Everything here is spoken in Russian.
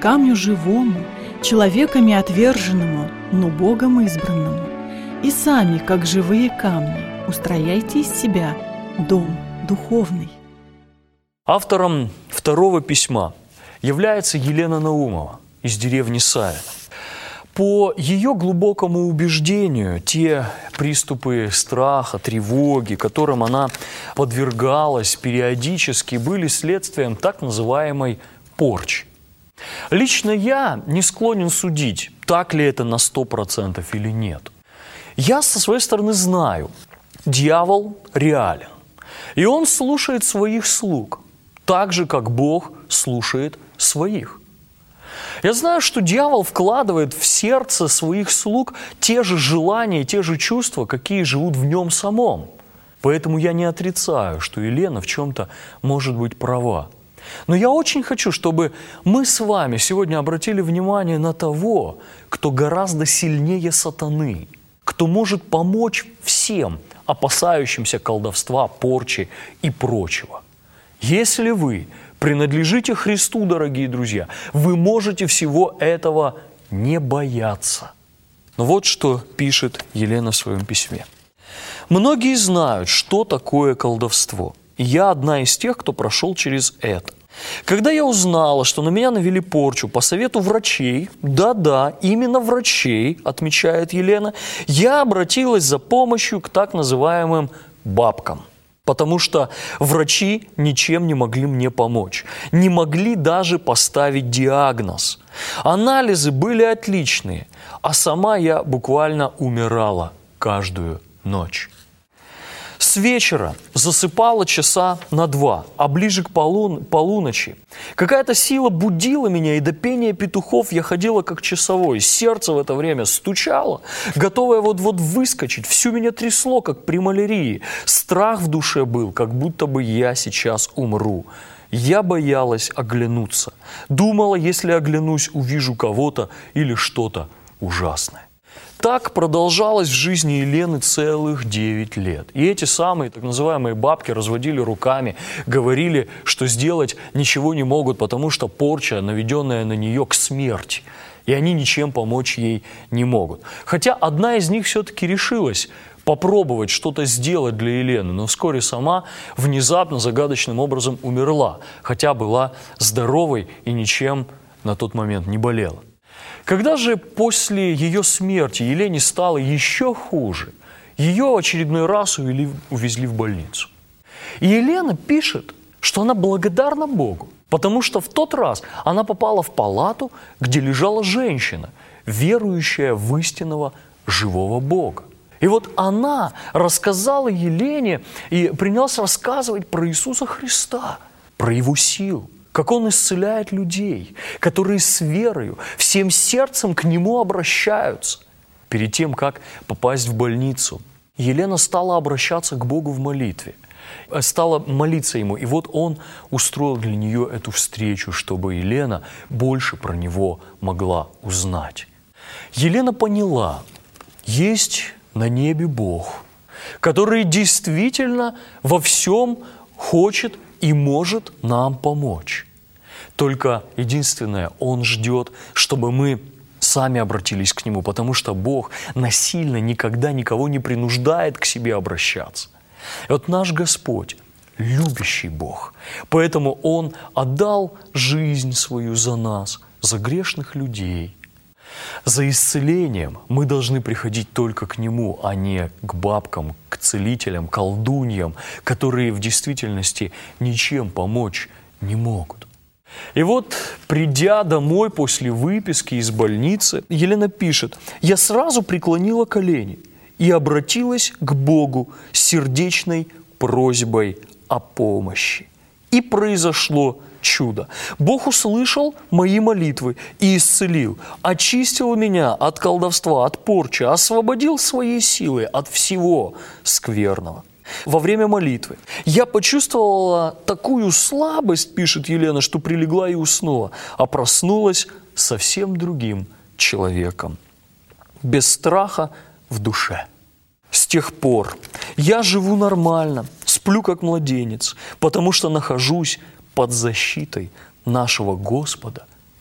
камню живому, человеками отверженному, но Богом избранному. И сами, как живые камни, устрояйте из себя дом духовный». Автором второго письма является Елена Наумова из деревни Савино. По ее глубокому убеждению, те приступы страха, тревоги, которым она подвергалась периодически, были следствием так называемой порчи. Лично я не склонен судить, так ли это на 100% или нет. Я со своей стороны знаю, дьявол реален, и он слушает своих слуг, так же, как Бог слушает своих. Я знаю, что дьявол вкладывает в сердце своих слуг те же желания, те же чувства, какие живут в нем самом. Поэтому я не отрицаю, что Елена в чем-то может быть права. Но я очень хочу, чтобы мы с вами сегодня обратили внимание на того, кто гораздо сильнее сатаны, кто может помочь всем, опасающимся колдовства, порчи и прочего. Если вы принадлежите Христу, дорогие друзья, вы можете всего этого не бояться. Но вот что пишет Елена в своем письме. «Многие знают, что такое колдовство. И я одна из тех, кто прошел через это. Когда я узнала, что на меня навели порчу по совету врачей, да-да, именно врачей, отмечает Елена, я обратилась за помощью к так называемым бабкам. Потому что врачи ничем не могли мне помочь, не могли даже поставить диагноз. Анализы были отличные, а сама я буквально умирала каждую ночь. С вечера засыпала часа на 2, а ближе к полуночи какая-то сила будила меня, и до пения петухов я ходила как часовой. Сердце в это время стучало, готовое вот-вот выскочить. Всю меня трясло, как при малярии. Страх в душе был, как будто бы я сейчас умру. Я боялась оглянуться. Думала, если оглянусь, увижу кого-то или что-то ужасное. Так продолжалось в жизни Елены целых 9 лет. И эти самые так называемые бабки разводили руками, говорили, что сделать ничего не могут, потому что порча, наведенная на нее, к смерти. И они ничем помочь ей не могут. Хотя одна из них все-таки решилась попробовать что-то сделать для Елены, но вскоре сама внезапно, загадочным образом умерла, хотя была здоровой и ничем на тот момент не болела. Когда же после ее смерти Елене стало еще хуже, ее в очередной раз увезли в больницу. И Елена пишет, что она благодарна Богу, потому что в тот раз она попала в палату, где лежала женщина, верующая в истинного живого Бога. И вот она рассказала Елене и принялась рассказывать про Иисуса Христа, про Его силу, как Он исцеляет людей, которые с верою, всем сердцем к Нему обращаются. Перед тем, как попасть в больницу, Елена стала обращаться к Богу в молитве, стала молиться Ему. И вот Он устроил для нее эту встречу, чтобы Елена больше про Него могла узнать. Елена поняла, есть на небе Бог, который действительно во всем хочет и может нам помочь. Только единственное, Он ждет, чтобы мы сами обратились к Нему, потому что Бог насильно никогда никого не принуждает к себе обращаться. И вот наш Господь – любящий Бог, поэтому Он отдал жизнь свою за нас, за грешных людей. За исцелением мы должны приходить только к Нему, а не к бабкам, к целителям, колдуньям, которые в действительности ничем помочь не могут. И вот, придя домой после выписки из больницы, Елена пишет: «Я сразу преклонила колени и обратилась к Богу с сердечной просьбой о помощи. И произошло чудо. Бог услышал мои молитвы и исцелил, очистил меня от колдовства, от порчи, освободил своей силой от всего скверного». Во время молитвы я почувствовала такую слабость, пишет Елена, что прилегла и уснула, а проснулась совсем другим человеком, без страха в душе. С тех пор я живу нормально, сплю как младенец, потому что нахожусь под защитой нашего Господа